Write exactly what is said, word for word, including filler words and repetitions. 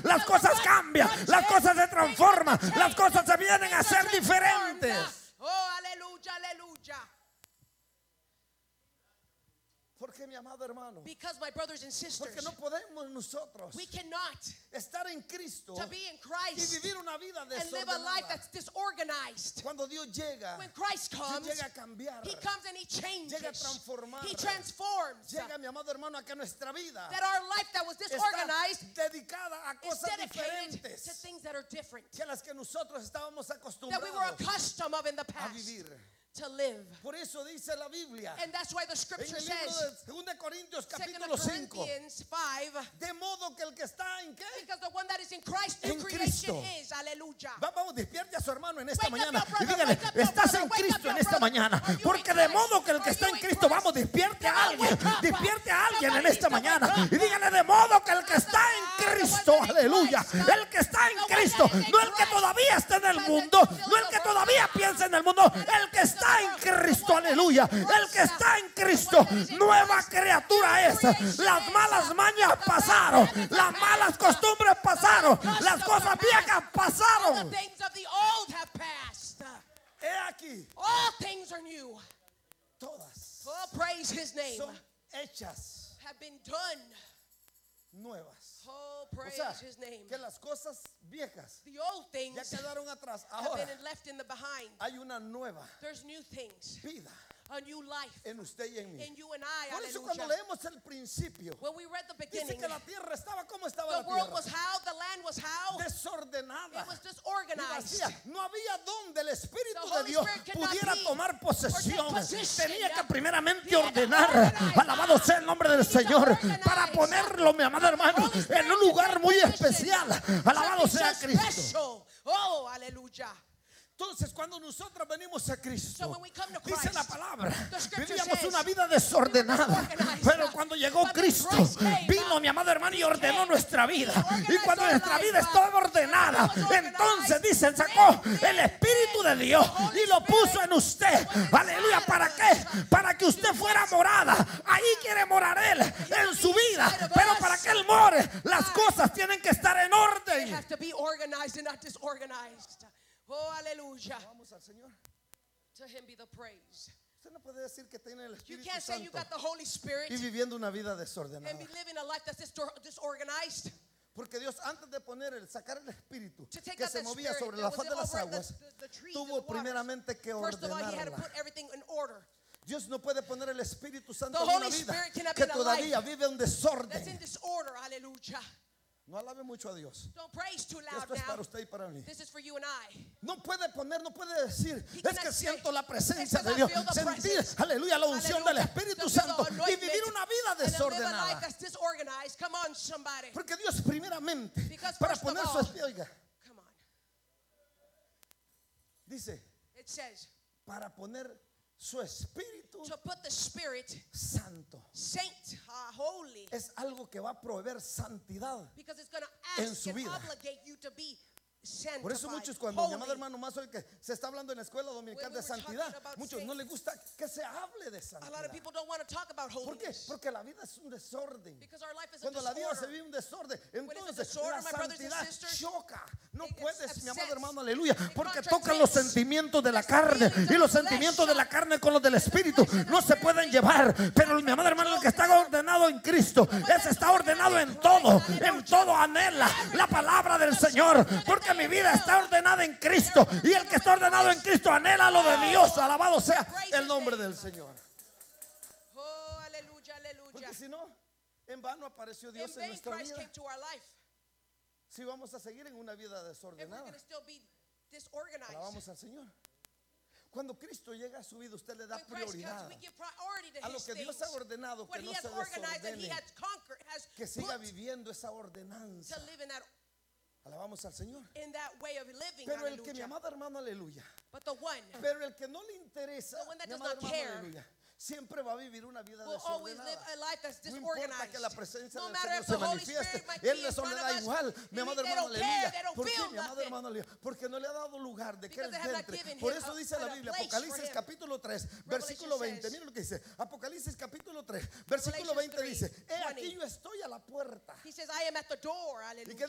las cosas cambian, las cosas se transforman, las cosas se vienen a ser diferentes. Oh, aleluya, aleluya. Porque mi amado hermano, Because my brothers and porque sisters, no podemos nosotros we cannot estar en Cristo to be in y Christ vivir una vida and live a life desordenada. that's disorganized. Cuando Dios llega, When Christ Dios comes, llega a cambiar, He comes and He changes. llega a transformar, He transforms. llega, mi amado hermano, a que nuestra vida That our life that was está disorganized dedicada a is cosas dedicated to diferentes things that are different, que las que nosotros estábamos that we were acostumbrados accustomed of in the a past vivir. to live. Por eso dice la Biblia And that's why the en scripture el libro says, de Segunda de Corintios Second capítulo cinco, Corinthians five, de modo que el que está en qué, because the one that is in Christ, new En creation Cristo. is. Hallelujah. Va- vamos, despierte a su hermano en esta Wake up mañana your brother, y dígale, wake up your estás brother, en wake up Cristo your en esta brother. mañana, Are you porque in de Christ? modo que el que Are está you en in Cristo, Christ? vamos, despierte a Come on, alguien, wake up. despierte a alguien en Somebody esta needs to mañana wake up. y dígale, de modo que el que está en Cristo, aleluya, el que está en Cristo, no el que todavía está en el mundo, no el que todavía piensa en el mundo, el que está en Cristo, aleluya, el que está en Cristo, nueva criatura es. Las malas mañas pasaron, las malas costumbres pasaron, las cosas viejas All pasaron. the things of the old have passed. He aquí, All things are new. todas Oh, praise His name. son hechas Have been done. nuevas. Oh, O praise sea, His name. que las cosas viejas The old ya things quedaron atrás. have Ahora been left in the behind. hay una nueva There's new things, vida a new life en usted y en mí. in you and I. Por eso cuando Hallelujah. leemos el principio, When we read the dice beginning, que la tierra estaba como estaba the la world was tierra, how, the land was how, desordenada it was y disorganized. vacía. No había donde el Espíritu The de Holy Dios Spirit cannot pudiera be tomar or posesión. take position. Tenía que primeramente He had to ordenar. organize. Alabado sea el nombre del He needed to Señor, organize. para ponerlo, mi amado hermano, Holy Spirit en un to lugar take muy position. especial. Alabado Something sea so Cristo. special. Oh, hallelujah. Entonces, cuando nosotros venimos a So Cristo, when we come to dice Christ, la palabra, the scripture vivíamos says, una vida desordenada, disorganized. pero cuando llegó But when Cristo, Christ came, vino mi amado hermano y ordenó came, nuestra vida. he Y organized cuando our nuestra life, vida estaba ordenada, was organized, entonces dice, sacó el Espíritu de Dios y lo puso en usted. Aleluya, ¿para qué? Para que usted fuera morada. Ahí quiere morar Él en su vida, pero para que Él more, las cosas tienen que estar en they orden. have to be organized and not disorganized. Oh, hallelujah. Vamos al Señor. To Him be the praise. Usted no puede decir que tiene el You Espíritu can't say you Santo got the Holy Spirit y viviendo una vida and desordenada. be living a life that's distor- disorganized. Porque Dios, antes de poner el sacar el Espíritu To take que out se that movía spirit sobre that la was faz de las over the, aguas, the, the trees and the tuvo waters. primeramente que First of all, He had to ordenarla. put everything in order. Dios no puede poner el Espíritu Santo The en una Holy vida Spirit cannot que be in a todavía life vive un That's in desorden. disorder. Hallelujah. No alabe mucho a Dios. Don't praise too loud Esto es para now. usted y para mí. This is for you and I. No puede poner, no puede decir, He es cannot que say, siento la presencia "Because de I Dios, feel the sentir, presence." aleluya, la unción del Hallelujah. Espíritu To feel the Santo y anointment vivir una vida and to live a life desordenada. that's disorganized. Come on, somebody. Porque Dios primeramente, Because para first of poner su all- espíritu, oiga, Come on. dice, It says para poner su Espíritu to put the Spirit, Santo. saint, uh, holy, Es algo que va a proveer santidad. because it's going En to ask su and vida. obligate you to be sanctified, Por eso muchos cuando mi holy. amado hermano más hoy que se está hablando en la escuela dominical When we de were santidad, talking about muchos no les gusta que se hable de A lot santidad. of people don't want to talk about ¿Por qué? holiness Porque la vida es un desorden. because our life is a Cuando la vida se disorder. vive un desorden, it's a entonces disorder, la my brothers and santidad sisters, choca. No it puedes, mi amado upsets. hermano, aleluya, It porque contradicts. tocan los sentimientos de la There's carne feelings y of los the sentimientos de flesh. la carne con los del Espíritu flesh and the no se spirit pueden thing. llevar. Pero mi amado hermano, el que está ordenado en Cristo, ese está ordenado en todo, en todo anhela la palabra del Señor, porque mi vida está ordenada en Cristo y el que está ordenado en Cristo anhela lo de Dios. Alabado sea el nombre del Señor. Oh, aleluya, aleluya. Porque si no, en vano apareció In Dios en vain nuestra Christ vida. came to our life. Si vamos a seguir en una vida If we're desordenada, going to still be disorganized. alabamos al Señor. Cuando Cristo llega a su vida, usted le da When Christ prioridad comes, we give priority to a lo His que Dios things. ha ordenado, What que He no has se organized and He desordene, has conquered, has que siga put viviendo esa ordenanza. to live in that, Alabamos al Señor. in that way of living. Pero el que mi Hallelujah. amado hermano, aleluya. But the one Pero el que no le interesa, The one that mi does amado not hermano, care aleluya, siempre va a vivir una vida will always live desordenada. a life that's No importa disorganized. que la presencia No del matter Señor if se the Holy manifieste, Spirit might Él be in eso le front da of us. igual, mi They amado don't hermano, care, aleluya. they don't ¿Por qué, feel mi amado nothing. hermano, aleluya? Porque no le ha dado lugar de que Because Él they have not entre. given Por him eso a- dice la a Biblia, place for Apocalipsis him. capítulo tres, Revelation versículo veinte. says- Mira lo que dice. Apocalipsis capítulo tres, versículo Revelation veinte three, dice: He aquí twenty. yo estoy a la puerta. He says, I am at the door. ¿Y Hallelujah. qué